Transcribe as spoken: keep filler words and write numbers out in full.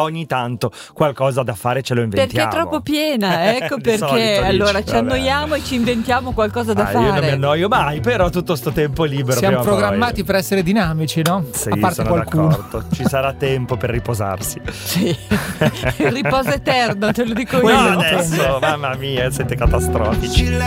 ogni tanto qualcosa da fare ce lo inventiamo. Perché è troppo piena, ecco perché solito, allora dici, ci annoiamo e ci inventiamo qualcosa da ah, fare. Io non mi annoio mai, però tutto sto tempo libero. Siamo programmati poi per essere dinamici, no? Sì, a parte sono qualcuno. d'accordo. Ci sarà tempo per riposarsi. Sì, il riposo eterno, te lo dico io. No, adesso, mamma mia, siete catastrofici.